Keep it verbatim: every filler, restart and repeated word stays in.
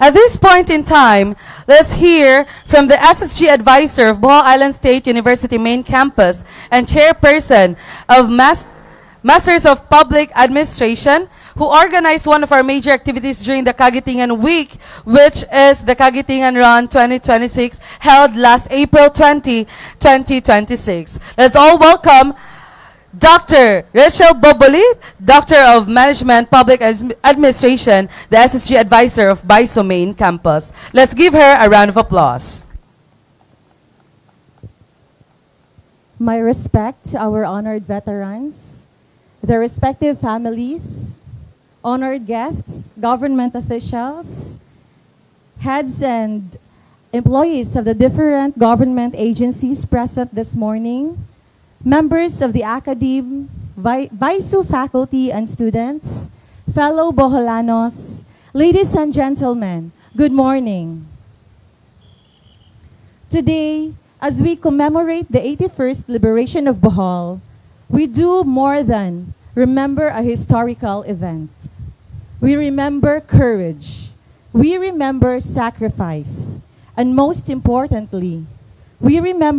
At this point in time, let's hear from the S S G advisor of Bohol Island State University main campus and chairperson of Mas- Masters of Public Administration, who organized one of our major activities during the Kagitingan Week, which is the Kagitingan Run twenty twenty-six, held last April twentieth, twenty twenty-six. Let's all welcome Doctor Rachel Bobolit, Doctor of Management Public Administration, the S S G advisor of B I S O main campus. Let's give her a round of applause. My respect to our honored veterans, their respective families, honored guests, government officials, heads and employees of the different government agencies present this morning, members of the Academe, B I S O faculty and students, fellow Boholanos, ladies and gentlemen, good morning. Today, as we commemorate the eighty-first liberation of Bohol, we do more than remember a historical event. We remember courage. We remember sacrifice. And most importantly, we remember